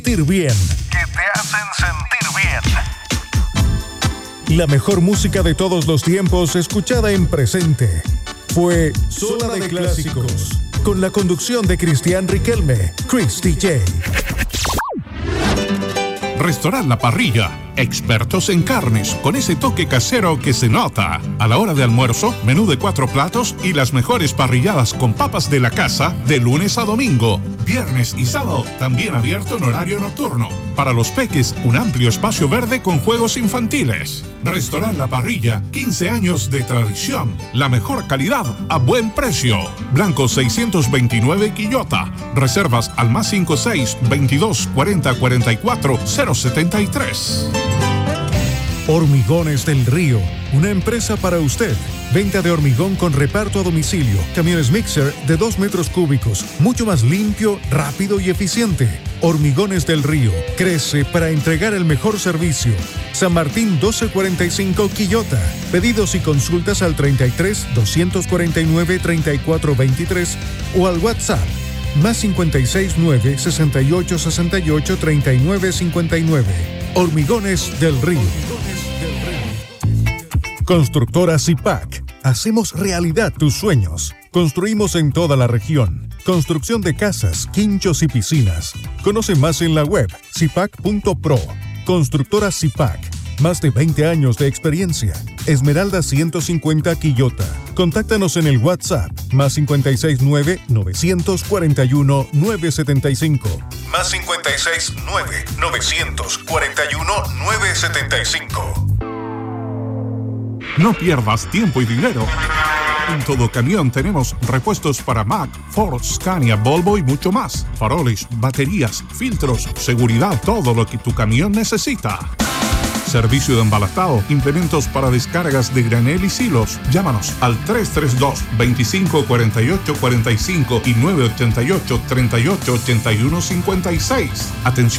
sentir bien. Que te hacen sentir bien. La mejor música de todos los tiempos escuchada en presente. Fue Zona de Clásicos, con la conducción de Cristian Riquelme, Chris DJ. Restaurant La Parrilla, expertos en carnes, con ese toque casero que se nota. A la hora de almuerzo, menú de 4 platos y las mejores parrilladas con papas de la casa de lunes a domingo. Viernes y sábado, también abierto en horario nocturno. Para los peques, un amplio espacio verde con juegos infantiles. Restaurant La Parrilla, 15 años de tradición. La mejor calidad a buen precio. Blanco 629 Quillota. Reservas al +56 22 40 44 073. Hormigones del Río, una empresa para usted. Venta de hormigón con reparto a domicilio. Camiones mixer de 2 metros cúbicos. Mucho más limpio, rápido y eficiente. Hormigones del Río. Crece para entregar el mejor servicio. San Martín 1245 Quillota. Pedidos y consultas al 33 249 3423 o al WhatsApp +56 9 68 68 39 59. Hormigones del Río. Constructora Zipac. Hacemos realidad tus sueños. Construimos en toda la región. Construcción de casas, quinchos y piscinas. Conoce más en la web zipac.pro. Constructora Zipac. Más de 20 años de experiencia. Esmeralda 150 Quillota. Contáctanos en el WhatsApp +56 9 941 975. +56 9 941 975. No pierdas tiempo y dinero. En Todo Camión tenemos repuestos para Mack, Ford, Scania, Volvo y mucho más. Faroles, baterías, filtros, seguridad, todo lo que tu camión necesita. Servicio de embalatado, implementos para descargas de granel y silos. Llámanos al 332-2548-45 y 988-3881-56. Atención